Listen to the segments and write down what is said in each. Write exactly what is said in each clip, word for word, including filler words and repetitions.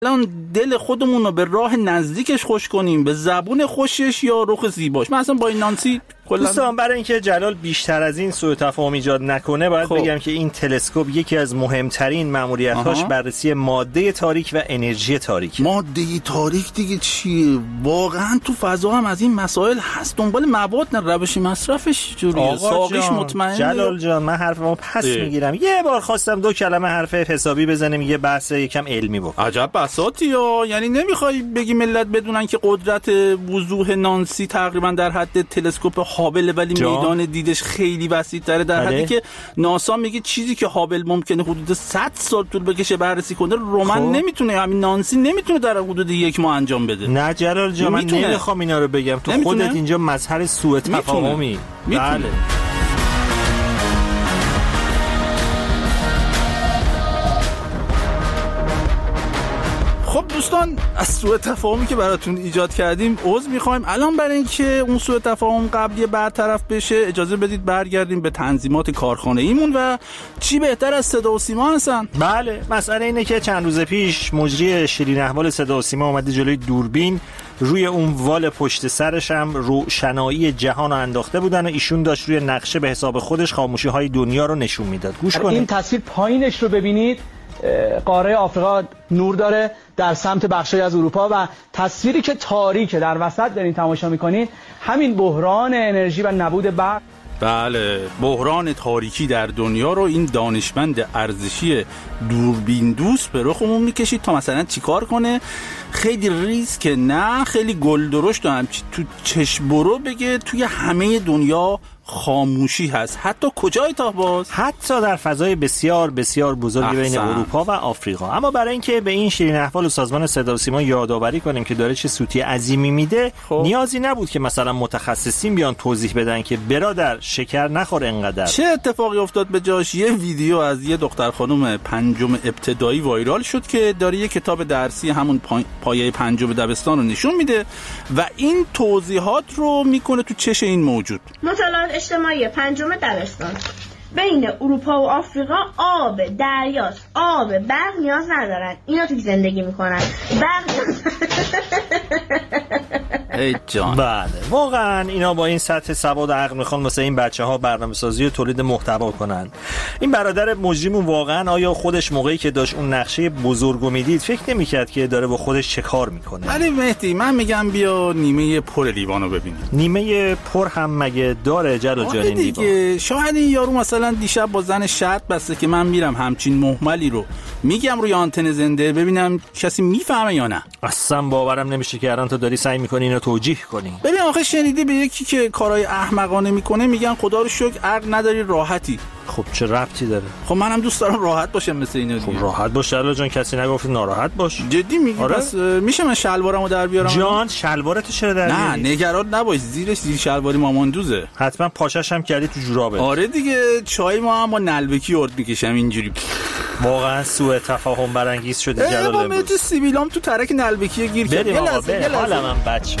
الان دل خودمون رو به راه نزدیکش خوش کنیم، به زبون خوشش یا رخ زیباش. من اصلا با این نانسی دوستان برای اینکه جلال بیشتر از این سوء تفاهم ایجاد نکنه باید خب. بگم که این تلسکوپ یکی از مهمترین ماموریت‌هاش بررسی ماده تاریک و انرژی تاریک. ماده تاریک دیگه چیه؟ واقعا تو فضا هم از این مسائل هست. دنبال مواد نه، روش مصرفش جوریه، ساقیش مطمئنه. جلال جان من حرفمو پس اه. میگیرم. یه بار خواستم دو کلمه حرف حسابی بزنیم، یه بحث یکم علمی بکنیم. عجب بساطی ها. یعنی نمیخوای بگی ملت بدونن که قدرت وضوح نانسی تقریبا در حد تلسکوپ هابل، ولی جا. میدان دیدش خیلی وسیع‌تره، در حدی که ناسا میگه چیزی که هابل ممکنه حدود صد سال طول بکشه بررسی کنه، رومن خب. نمیتونه، همین نانسی نمیتونه در حدود یک ماه انجام بده. نه جلال جان من نمیخوام اینا رو بگم، تو نمیتونه. خودت اینجا مظهر سوء تفاهمی. بله. خب دوستان، از سوء تفاهمی که براتون ایجاد کردیم عذر میخوایم. الان برای اینکه اون سوء تفاهم قبلی برطرف بشه اجازه بدید برگردیم به تنظیمات کارخانه ایمون و چی بهتر از صدا و سیما هستن. بله، مسئله اینه که چند روز پیش مجری شیرین احوال صدا و سیما اومده جلوی دوربین، روی اون وال پشت سرش هم روشنایی جهان رو انداخته بودن و ایشون داشت روی نقشه به حساب خودش خاموشی های دنیا رو نشون میداد. گوش کنید. این تصویر پایینش رو ببینید، قاره آفریقا نور داره در سمت بخشای از اروپا و تصویری که تاریکه در وسط دارین تماشا میکنید، همین بحران انرژی و نبود برق. بله، بحران تاریکی در دنیا رو این دانشمند ارزشی دوربین دوست به رخمون میکشید تا مثلا چیکار کنه؟ خیلی ریسک نه، خیلی گل درشت هم تو چشم برو بگه توی همه دنیا خاموشی هست. حتی کجای تا باز؟ حتی در فضای بسیار بسیار بزرگی بین اروپا و آفریقا. اما برای اینکه به این شیرین احوال و سازمان صدا و سیما یادآوری کنیم که داره چه سوتی عظیمی میده، خب. نیازی نبود که مثلا متخصصین بیان توضیح بدن که برادر شکر نخور انقدر. چه اتفاقی افتاد به جاش؟ یه ویدیو از یه دختر خانم پنجم ابتدایی وایرال شد که داره یه کتاب درسی همون پای... پایه پنجم دبستان رو نشون میده و این توضیحات رو میکنه تو چش این موجود. مطالعات اجتماعی پنجم دبستان: بین اروپا و آفریقا آب دریاست، آب برق نیاز ندارن، اینا توی زندگی میکنن، برق ای جان. بله واقعا اینا با این سطح سواد و عقل میخوان واسه این بچه ها برنامه‌سازی و تولید محتوا کنن. این برادر مجریمون واقعا آیا خودش موقعی که داشت اون نقشه بزرگو میدید فکر نمیکرد که داره با خودش چه کار میکنه؟ ولی مهدی من میگم بیا نیمه پر لیوانو ببینیم. نیمه پر هم مگه داره جلال جان این لیوان؟ شاید این یارو مثلا دیشب با زن شرط بسته که من میرم همچین مهملی رو میگم روی آنتن زنده ببینم کسی میفهمه یا نه. اصلا باورم نمیشه که الان تو داری سعی میکنی اینو توجیه کنی. ببین آخه شنیدی به یکی که کارهای احمقانه میکنه میگن خدا رو شکر عقل نداری راحتی. خب چه ربطی داره؟ خب منم دوست دارم راحت باشم مثل اینا دیگه. خب راحت باش جلال جان، کسی نگفت ناراحت باش. جدی میگی؟ آره؟ پس میشه من شلوارمو در بیارم؟ جان شلوارتو چرا در بیاری؟ نه نگران نباش، زیرش زیر شلواری ماماندوزه. حتما پاشش هم کردی تو جورابه. آره دیگه، چای ما هم با نلبکی ارد میکشم اینجوری. واقعا سوء تفاهم برانگیز شده جلال امروز. من تو سیبیلام تو ترک نلبکی گیر کرد. بریم آقا بریم، حالا من بچه.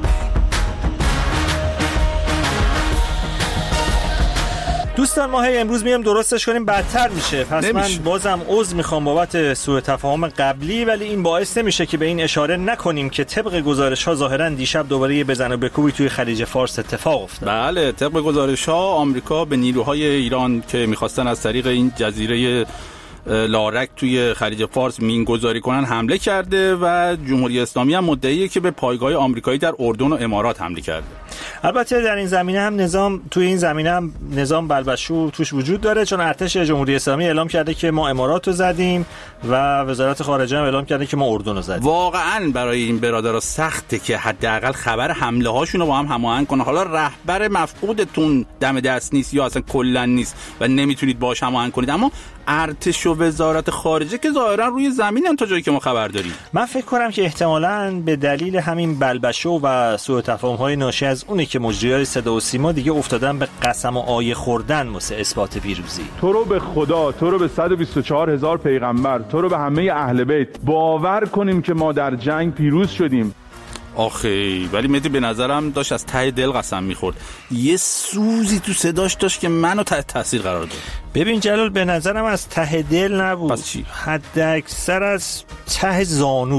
دوستان ما هی امروز میام درستش کنیم بدتر میشه، پس نمیشه. من بازم عذر میخوام بابت سوء تفاهم قبلی، ولی این باعث نمیشه که به این اشاره نکنیم که طبق گزارش ها ظاهرا دیشب دوباره یه بزن و بکوبی توی خلیج فارس اتفاق افتاد. بله، طبق گزارش ها آمریکا به نیروهای ایران که میخواستن از طریق این جزیره لارک توی خلیج فارس مینگذاری کنن حمله کرده و جمهوری اسلامی هم مدعیه که به پایگاه آمریکایی در اردن و امارات حمله کرده. البته در این زمینه هم نظام توی این زمینه هم نظام بلبشو توش وجود داره، چون ارتش جمهوری اسلامی اعلام کرده که ما امارات رو زدیم و وزارت خارجه هم اعلام کرده که ما اردن رو زدیم. واقعا برای این برادرها سخته که حداقل خبر حمله هاشون رو با هم هماهنگ کنن. حالا رهبر مفقودتون دم دست نیست یا اصلا کلا نیست و نمیتونید باهاش هماهنگ کنید، اما ارتش و وزارت خارجه که ظاهرا روی زمینن تا جایی که ما خبر داریم. من فکر کنم که احتمالاً به دلیل همین بلبشو و سوء تفاهم‌های ناشی از اونه که مجریای صدا و سیما دیگه افتادن به قسم و آیه خوردن واسه اثبات پیروزی. تو رو به خدا، تو رو به صد و بیست و چهار هزار پیغمبر، تو رو به همه اهل بیت باور کنیم که ما در جنگ پیروز شدیم. آخه ولی مهدی به نظرم داشت از ته دل قسم میخورد. یه سوزی تو صداش داشت که منو تحت تاثیر قرار داد. ببین جلال، به نظرم از ته دل نبود. پس چی؟ حد اکثر از ته زانو